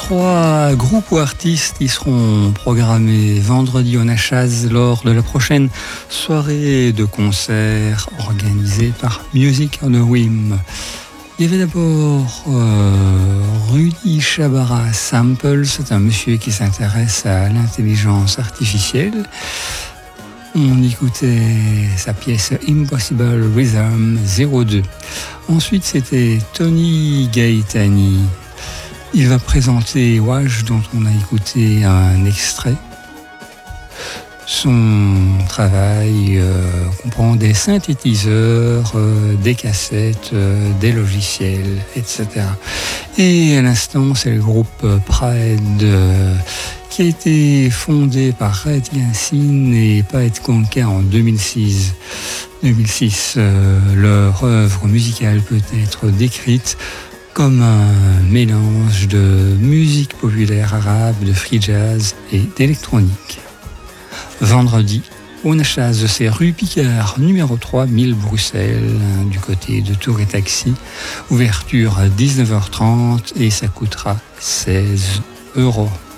3 groupes ou artistes qui seront programmés vendredi au Nachaz lors de la prochaine soirée de concert organisée par Music on the Whim. Il y avait d'abord Rudy Chabara Sample, c'est un monsieur qui s'intéresse à l'intelligence artificielle. On écoutait sa pièce Impossible Rhythm 02. Ensuite, c'était Tony Gaetani. Il va présenter Wash, dont on a écouté un extrait. Son travail comprend des synthétiseurs, des cassettes, des logiciels, etc. Et à l'instant, c'est le groupe Pride qui a été fondé par Red Yancine et Paet Konka en 2006. Leur œuvre musicale peut être décrite comme un mélange de musique populaire arabe, de free jazz et d'électronique. Vendredi, au Nachaz, c'est rue Picard, numéro 3, 1000 Bruxelles, du côté de Tour et Taxi. Ouverture à 19h30 et ça coûtera 16 €.